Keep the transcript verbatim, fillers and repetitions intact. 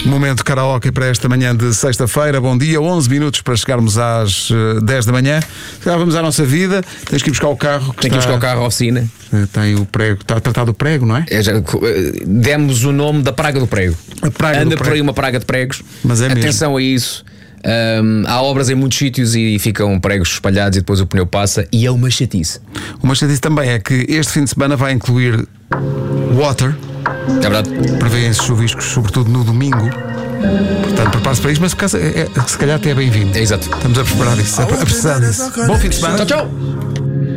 Momento karaoke para esta manhã de sexta-feira. Bom dia, onze minutos para chegarmos às uh, dez da manhã. Já vamos à nossa vida. Tens que ir buscar o carro. Tem que ir buscar o carro à oficina. Tem o prego, está a tratar do prego, não é? É já, demos o nome da praga do prego. A praga Anda do por prego. aí uma praga de pregos. Mas é Atenção mesmo. a isso. Um, há obras em muitos sítios e ficam pregos espalhados e depois o pneu passa e é uma chatice. Uma chatice também é que este fim de semana vai incluir water. É verdade? Prevêem-se chuviscos, sobretudo no domingo. Portanto, prepare-se para isso, mas por causa, é, é, se calhar até é bem-vindo. É exato. Estamos a preparar isso, a, a precisar disso. Bom fim de semana. Tchau, tchau.